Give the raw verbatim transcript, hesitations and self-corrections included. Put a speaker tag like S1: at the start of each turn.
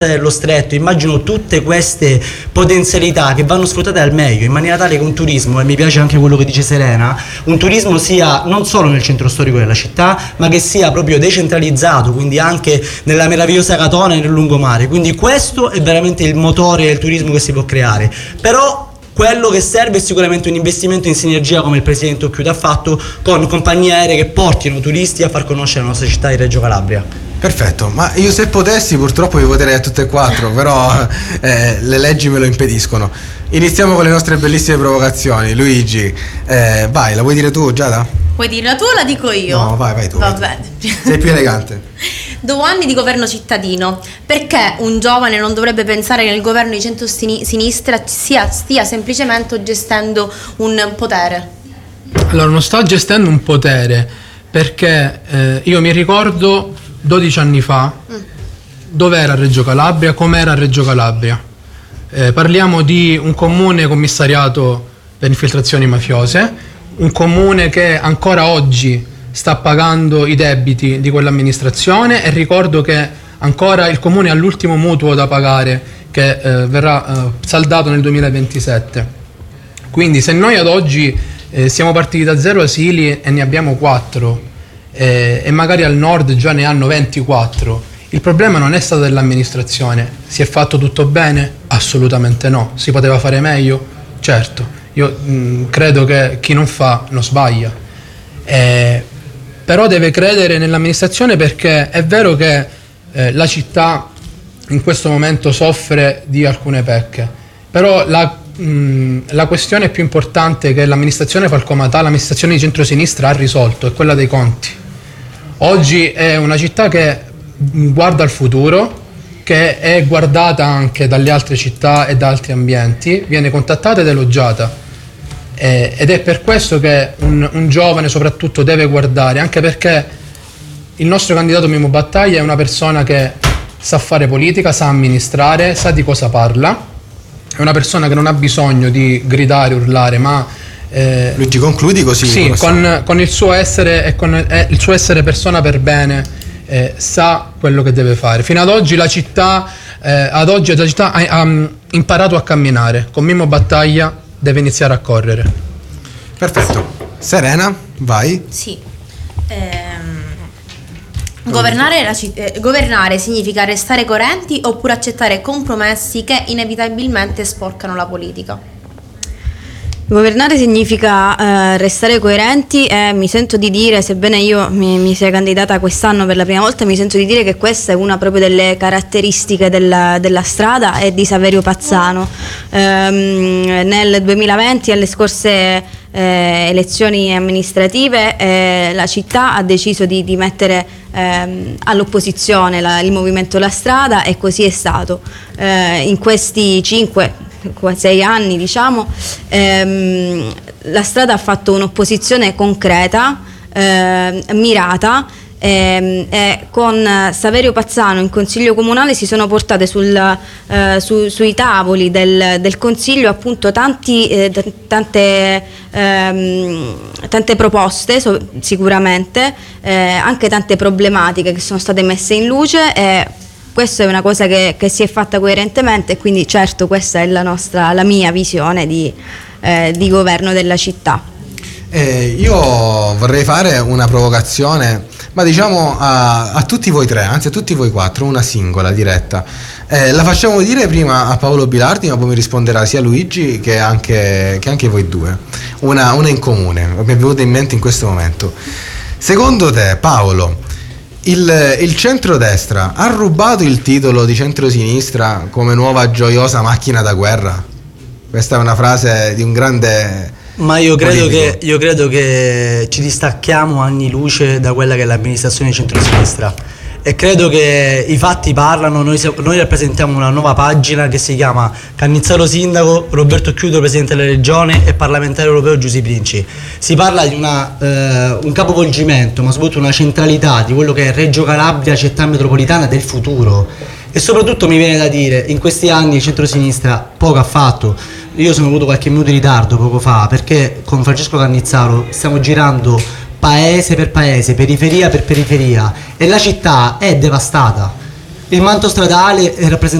S1: dello Stretto, immagino tutte queste potenzialità che vanno sfruttate al meglio, in maniera tale che un turismo, e mi piace anche quello che dice Serena, un turismo sia non solo nel centro storico della città, ma che sia proprio decentralizzato, quindi anche nella meravigliosa Catone e nel lungomare. Quindi questo è veramente il motore del turismo che si può creare. Però quello che serve è sicuramente un investimento in sinergia, come il presidente Occhiuto ha fatto, con compagnie aeree che portino turisti a far conoscere la nostra città di Reggio Calabria.
S2: Perfetto, ma io se potessi purtroppo vi voterei a tutte e quattro, però eh, le leggi me lo impediscono. Iniziamo con le nostre bellissime provocazioni. Luigi, eh, vai, la vuoi dire tu, Giada?
S3: Vuoi dirla tu o la dico io?
S2: No, vai, vai tu.
S3: Va
S2: vai
S3: bene.
S2: tu. Sei più elegante.
S3: Dopo anni di governo cittadino, perché un giovane non dovrebbe pensare che nel governo di centro-sinistra sia, stia semplicemente gestendo un potere?
S4: Allora, non sta gestendo un potere, perché eh, io mi ricordo dodici anni fa mm. dov'era Reggio Calabria, com'era Reggio Calabria. Eh, parliamo di un comune commissariato per infiltrazioni mafiose, un comune che ancora oggi sta pagando i debiti di quell'amministrazione, e ricordo che ancora il comune ha l'ultimo mutuo da pagare che eh, verrà eh, saldato nel duemilaventisette. Quindi se noi ad oggi eh, siamo partiti da zero asili e ne abbiamo quattro eh, e magari al nord già ne hanno ventiquattro, il problema non è stato dell'amministrazione. Si è fatto tutto bene? Assolutamente no. Si poteva fare meglio? Certo. Io mh, credo che chi non fa non sbaglia. Eh, però deve credere nell'amministrazione, perché è vero che eh, la città in questo momento soffre di alcune pecche, però la, mh, la questione più importante che l'amministrazione Falcomatà, l'amministrazione di centrosinistra ha risolto, è quella dei conti. Oggi è una città che guarda al futuro, che è guardata anche dalle altre città e da altri ambienti, viene contattata ed elogiata. Eh, ed è per questo che un, un giovane soprattutto deve guardare, anche perché il nostro candidato Mimmo Battaglia è una persona che sa fare politica, sa amministrare, sa di cosa parla, è una persona che non ha bisogno di gridare, urlare, ma eh,
S2: Luigi, concludi così.
S4: sì, con, con il suo essere e con eh, il suo essere persona per bene eh, sa quello che deve fare. Fino ad oggi la città eh, ad oggi la città ha, ha imparato a camminare. Con Mimmo Battaglia deve iniziare a correre.
S2: Perfetto. Serena, vai.
S3: Sì. Ehm, governare, la citt- eh, governare significa restare coerenti oppure accettare compromessi che inevitabilmente sporcano la politica?
S5: Governare significa eh, restare coerenti, e mi sento di dire, sebbene io mi, mi sia candidata quest'anno per la prima volta, mi sento di dire che questa è una proprio delle caratteristiche della, della strada e di Saverio Pazzano. Ehm, nel duemilaventi, alle scorse eh, elezioni amministrative, eh, la città ha deciso di, di mettere ehm, all'opposizione la, il movimento La Strada, e così è stato. Eh, in questi cinque sei anni, diciamo, ehm, la strada ha fatto un'opposizione concreta, eh, mirata, ehm, e con Saverio Pazzano in consiglio comunale si sono portate sul, eh, su, sui tavoli del, del consiglio appunto tanti, eh, tante, ehm, tante proposte, so, sicuramente eh, anche tante problematiche che sono state messe in luce, e questa è una cosa che, che si è fatta coerentemente, e quindi certo questa è la nostra, la mia visione di, eh, di governo della città.
S2: Eh, io vorrei fare una provocazione, ma diciamo a, a tutti voi tre, anzi a tutti voi quattro, una singola, diretta. Eh, la facciamo dire prima a Paolo Bilardi, ma poi mi risponderà sia Luigi che anche, che anche voi due. Una, una in comune, mi è venuta in mente in questo momento. Secondo te, Paolo, Il, il centrodestra ha rubato il titolo di centrosinistra come nuova gioiosa macchina da guerra? Questa è una frase di un grande...
S1: Ma io credo, che, io credo che ci distacchiamo anni luce da quella che è l'amministrazione di centrosinistra, e credo che i fatti parlano. Noi, noi rappresentiamo una nuova pagina che si chiama Cannizzaro sindaco, Roberto Occhiuto presidente della regione e parlamentare europeo Giusy Princi. Si parla di una, eh, un capovolgimento, ma soprattutto una centralità di quello che è Reggio Calabria, città metropolitana del futuro. E soprattutto mi viene da dire, in questi anni il centrosinistra poco ha fatto. Io sono avuto qualche minuto di ritardo poco fa, perché con Francesco Cannizzaro stiamo girando paese per paese, periferia per periferia, e la città è devastata. il manto stradale è rappresentato